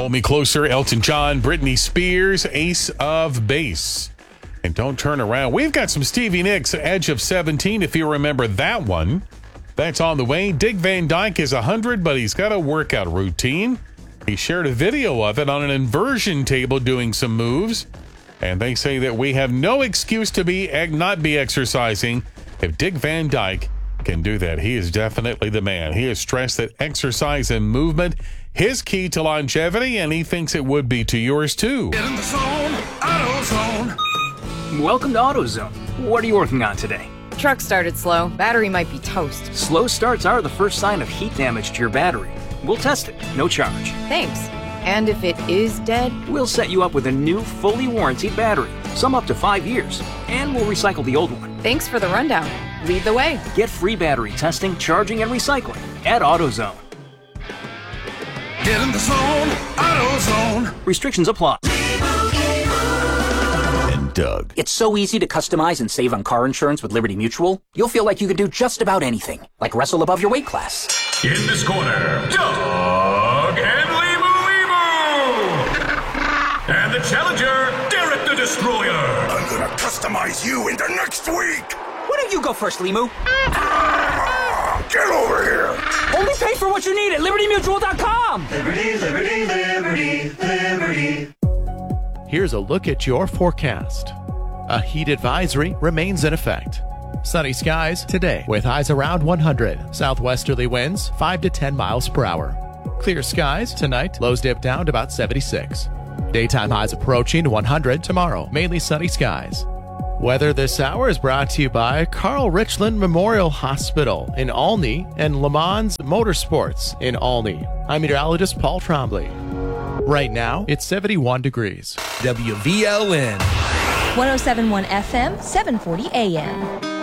Hold Me Closer, Elton John, Britney Spears, Ace of Base. And Don't Turn Around. We've got some Stevie Nicks, Edge of 17, if you remember that one. That's on the way. Dick Van Dyke is 100, but he's got a workout routine. He shared a video of it on an inversion table doing some moves. And they say that we have no excuse to not be exercising if Dick Van Dyke can do that. He is definitely the man. He has stressed that exercise and movement his key to longevity, and he thinks it would be to yours too. Get in the zone, AutoZone. Welcome to AutoZone. What are you working on today? Truck started slow. Battery might be toast. Slow starts are the first sign of heat damage to your battery. We'll test it, no charge. Thanks. And if it is dead? We'll set you up with a new, fully warranted battery, some up to 5 years, and we'll recycle the old one. Thanks for the rundown. Lead the way. Get free battery testing, charging, and recycling at AutoZone. Get in the zone, AutoZone. Restrictions apply. And Doug. It's so easy to customize and save on car insurance with Liberty Mutual. You'll feel like you can do just about anything, like wrestle above your weight class. In this corner, Doug and and the challenger, Derek the Destroyer. I'm gonna customize you into next week. Why don't you go first, Limu? Get over here. Only pay for what you need at LibertyMutual.com. Liberty, liberty, liberty, liberty. Here's a look at your forecast. A heat advisory remains in effect. Sunny skies today with highs around 100. Southwesterly winds 5 to 10 miles per hour. Clear skies tonight. Lows dip down to about 76. Daytime highs approaching 100 tomorrow. Mainly sunny skies. Weather this hour is brought to you by Carl Richland Memorial Hospital in Olney and Le Mans Motorsports in Olney. I'm meteorologist Paul Trombley. Right now, it's 71 degrees. WVLN 107.1 FM, 740 AM.